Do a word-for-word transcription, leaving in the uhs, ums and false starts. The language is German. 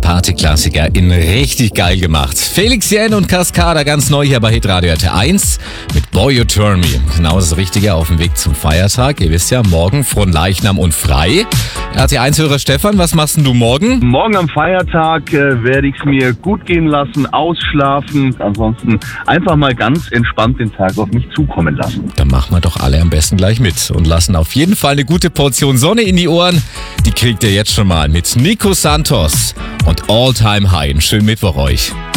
Partyklassiker in richtig geil gemacht. Felix Jähn und Cascada ganz neu hier bei Hitradio R T eins mit Boy You Turn Me. Genau das Richtige auf dem Weg zum Feiertag. Ihr wisst ja, morgen Fronleichnam und frei. R T eins-Hörer Stefan, was machst denn du morgen? Morgen am Feiertag äh, werde ich es mir gut gehen lassen, ausschlafen. Ansonsten einfach mal ganz entspannt den Tag auf mich zukommen lassen. Dann machen wir doch alle am besten gleich mit und lassen auf jeden Fall eine gute Portion Sonne in die Ohren. Die kriegt ihr jetzt schon mal mit Nico Santos und All Time High. Einen schönen Mittwoch euch.